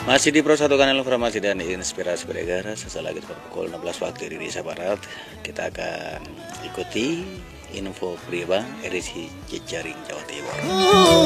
Masih di Pro 1 Kanal Informasi dan Inspirasi Beragara. Sesaat lagi pukul 16 waktu Indonesia Barat, kita akan ikuti info Priba edisi Jejaring Jawa Timur.